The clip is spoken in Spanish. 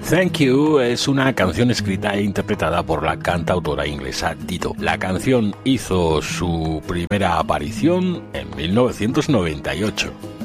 Thank You es una canción escrita e interpretada por la cantautora inglesa Dido. La canción hizo su primera aparición en 1998.